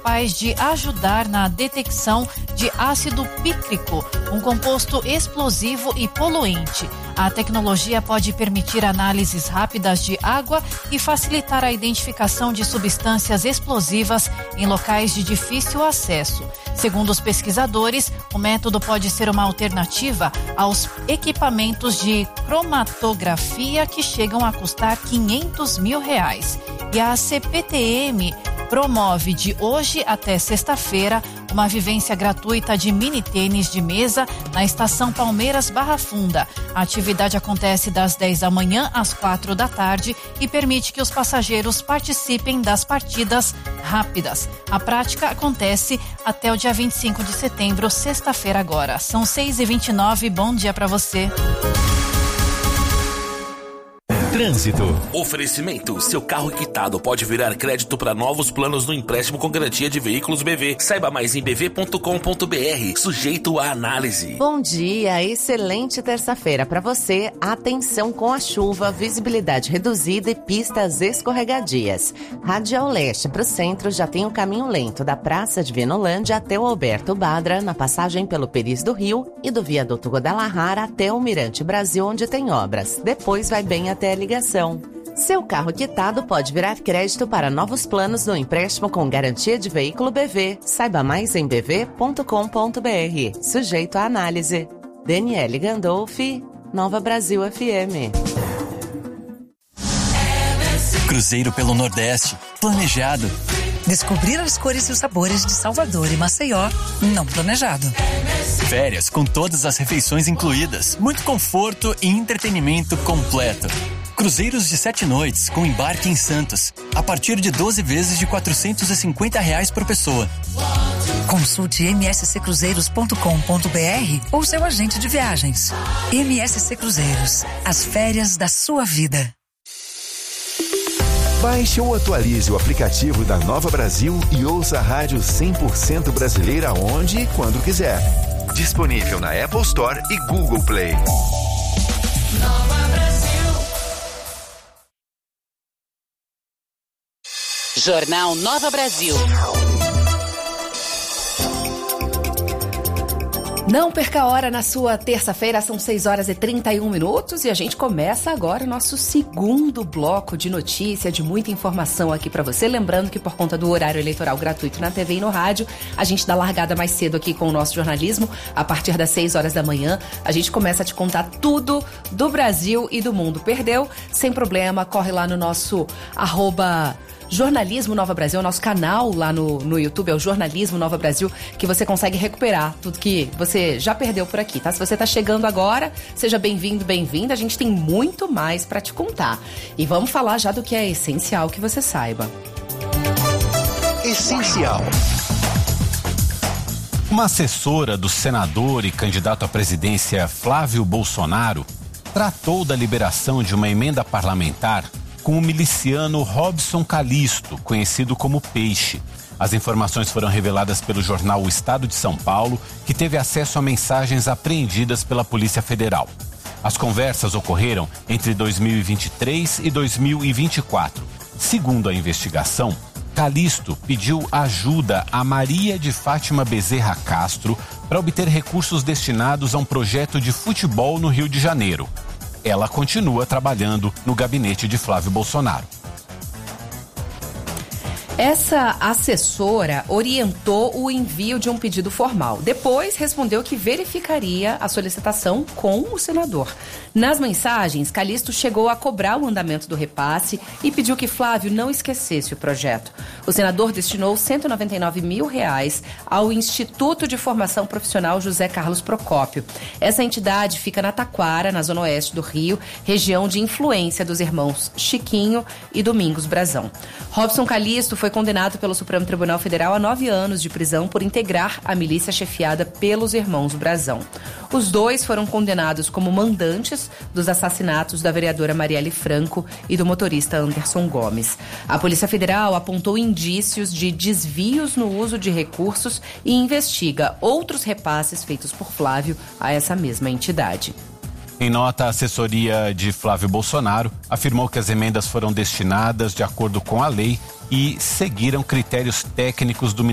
capaz de ajudar na detecção de ácido pícrico, um composto explosivo e poluente. A tecnologia pode permitir análises rápidas de água e facilitar a identificação de substâncias explosivas em locais de difícil acesso. Segundo os pesquisadores, o método pode ser uma alternativa aos equipamentos de cromatografia que chegam a custar R$500 mil. E a CPTM promove de hoje até sexta-feira uma vivência gratuita de mini tênis de mesa na estação Palmeiras Barra Funda. A atividade acontece das 10 da manhã às 4 da tarde e permite que os passageiros participem das partidas rápidas. A prática acontece até o dia 25 de setembro, sexta-feira agora. São 6h29, bom dia para você. Trânsito. Oferecimento. Seu carro quitado pode virar crédito para novos planos no empréstimo com garantia de veículos BV. Saiba mais em bv.com.br. Sujeito à análise. Bom dia, excelente terça-feira para você. Atenção com a chuva, visibilidade reduzida e pistas escorregadias. Radial Leste para o centro já tem o caminho lento da Praça de Venolândia até o Alberto Badra, na passagem pelo Peris do Rio, e do Viaduto Guadalajara até o Mirante Brasil, onde tem obras. Depois vai bem até a ligação. Seu carro quitado pode virar crédito para novos planos no empréstimo com garantia de veículo BV. Saiba mais em bv.com.br. Sujeito à análise. Daniele Gandolfi, Nova Brasil FM. Cruzeiro pelo Nordeste. Planejado. Descobrir as cores e os sabores de Salvador e Maceió, não planejado. Férias com todas as refeições incluídas. Muito conforto e entretenimento completo. Cruzeiros de 7 noites com embarque em Santos, a partir de 12 vezes de R$450 por pessoa. Consulte msccruzeiros.com.br ou seu agente de viagens. MSC Cruzeiros, as férias da sua vida. Baixe ou atualize o aplicativo da Nova Brasil e ouça a rádio 100% brasileira onde e quando quiser. Disponível na Apple Store e Google Play. Nova Brasil. Jornal Nova Brasil. Não perca a hora na sua terça-feira, são 6h31 e a gente começa agora o nosso segundo bloco de notícia, de muita informação aqui para você. Lembrando que por conta do horário eleitoral gratuito na TV e no rádio, a gente dá largada mais cedo aqui com o nosso jornalismo. A partir das 6 horas da manhã, a gente começa a te contar tudo do Brasil e do mundo. Perdeu? Sem problema, corre lá no nosso Jornalismo Nova Brasil, o nosso canal lá no YouTube é o Jornalismo Nova Brasil, que você consegue recuperar tudo que você já perdeu por aqui, tá? Se você tá chegando agora, seja bem-vindo, bem-vinda. A gente tem muito mais para te contar. E vamos falar já do que é essencial que você saiba. Essencial. Uma assessora do senador e candidato à presidência Flávio Bolsonaro tratou da liberação de uma emenda parlamentar com o miliciano Robson Calisto, conhecido como Peixe. As informações foram reveladas pelo jornal O Estado de São Paulo, que teve acesso a mensagens apreendidas pela Polícia Federal. As conversas ocorreram entre 2023 e 2024. Segundo a investigação, Calisto pediu ajuda a Maria de Fátima Bezerra Castro para obter recursos destinados a um projeto de futebol no Rio de Janeiro. Ela continua trabalhando no gabinete de Flávio Bolsonaro. Essa assessora orientou o envio de um pedido formal. Depois respondeu que verificaria a solicitação com o senador. Nas mensagens, Calisto chegou a cobrar o andamento do repasse e pediu que Flávio não esquecesse o projeto. O senador destinou R$199 mil ao Instituto de Formação Profissional José Carlos Procópio. Essa entidade fica na Taquara, na zona oeste do Rio, região de influência dos irmãos Chiquinho e Domingos Brazão. Robson Calisto foi condenado pelo Supremo Tribunal Federal a 9 anos de prisão por integrar a milícia chefiada pelos irmãos Brazão. Os dois foram condenados como mandantes dos assassinatos da vereadora Marielle Franco e do motorista Anderson Gomes. A Polícia Federal apontou indícios de desvios no uso de recursos e investiga outros repasses feitos por Flávio a essa mesma entidade. Em nota, a assessoria de Flávio Bolsonaro afirmou que as emendas foram destinadas de acordo com a lei e seguiram critérios técnicos do